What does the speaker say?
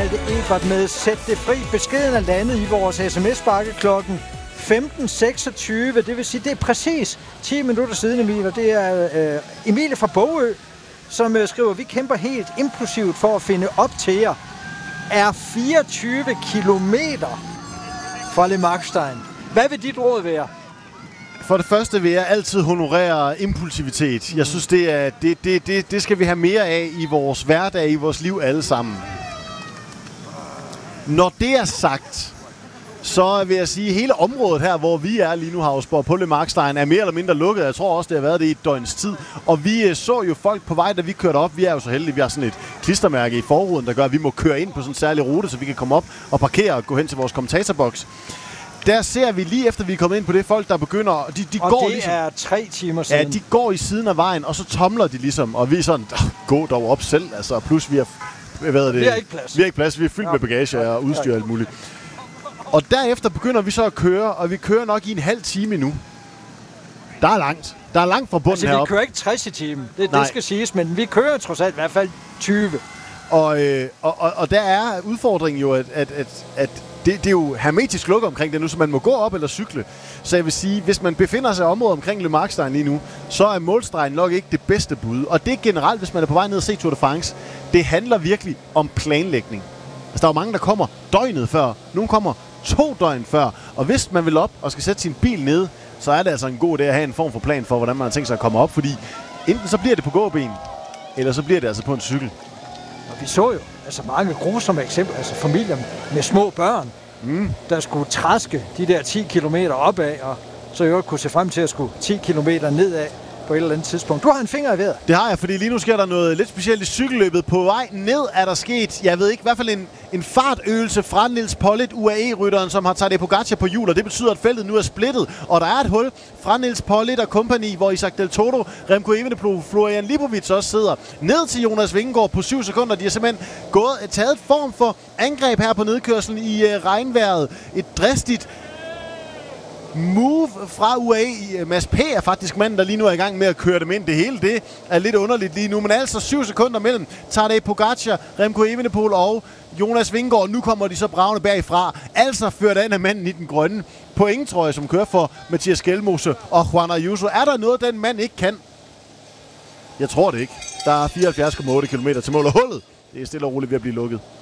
Malte Ebert med Sæt det fri. Beskeden er landet i vores sms-bakke klokken 15.26. Det vil sige, det er præcis 10 minutter siden, Emil, og det er Emilie fra Bogø, som skriver, vi kæmper helt impulsivt for at finde op til jer. Er 24 kilometer fra Le Markstein. Hvad vil dit råd være? For det første vil jeg altid honorere impulsivitet. Jeg synes, det skal vi have mere af i vores hverdag, i vores liv alle sammen. Når det er sagt, så vil jeg sige, at hele området her, hvor vi er lige nu, Hausborg, på Le Markstein, er mere eller mindre lukket. Jeg tror også, det har været det i et døgns tid. Og vi så jo folk på vej, da vi kørte op. Vi er jo så heldige, vi har sådan et klistermærke i forruden, der gør, at vi må køre ind på sådan en særlig rute, så vi kan komme op og parkere og gå hen til vores kommentatorboks. Der ser vi lige efter, vi er kommet ind på det, folk, der begynder... De og går det ligesom, er 3 timer siden. Ja, de går i siden af vejen, og så tomler de ligesom. Og vi er sådan, gå dog op selv. Altså, plus vi har... Vi har ikke plads. Vi har ikke plads. Vi er fyldt med bagage og udstyr og alt muligt. Og derefter begynder vi så at køre, og vi kører nok i en halv time nu. Der er langt. Der er langt fra bunden heroppe. Vi kører ikke 60 i timen. Det skal siges, men vi kører trods alt i hvert fald 20. Og der er udfordringen jo, at det er jo hermetisk lukket omkring det nu, så man må gå op eller cykle. Så jeg vil sige, hvis man befinder sig i området omkring Le Markstein lige nu, så er målstregen nok ikke det bedste bud. Og det er generelt, hvis man er på vej ned og se Tour de France, det handler virkelig om planlægning. Altså, der er jo mange, der kommer døgnet før. Nogle kommer 2 døgn før. Og hvis man vil op og skal sætte sin bil ned, så er det altså en god idé at have en form for plan for, hvordan man har tænkt sig at komme op. Fordi enten så bliver det på gåben, eller så bliver det altså på en cykel. Og vi så jo altså mange grusomme eksempler. Altså familier med små børn, der skulle traske de der 10 kilometer opad, og så jo kunne se frem til at skulle 10 kilometer nedad på et eller andet tidspunkt. Du har en finger i vejret. Det har jeg, fordi lige nu sker der noget lidt specielt i cykelløbet. På vej ned er der sket, jeg ved ikke, i hvert fald en fartøvelse fra Nils Pollitt, UAE-rytteren, som har Tadej Pogačar på hjul, og det betyder, at feltet nu er splittet, og der er et hul fra Nils Pollitt og kompagni, hvor Isaac Del Toro, Remco Evenepoel, Florian Lipovic også sidder ned til Jonas Vingegaard på 7 sekunder. De har simpelthen taget et form for angreb her på nedkørslen i regnvejret. Et dristigt move fra UAE. Mads P. er faktisk manden, der lige nu er i gang med at køre dem ind. Det hele det er lidt underligt lige nu, men altså 7 sekunder mellem Tadej Pogačar, Remco Evenepoel og Jonas Vingegaard. Nu kommer de så bragende bagfra. Altså ført an af manden i den grønne pointtrøje, som kører for Mathias Skelmose og Juan Ayuso. Er der noget, den mand ikke kan? Jeg tror det ikke. Der er 74,8 km til mål, og hullet det er stille og roligt ved at blive lukket.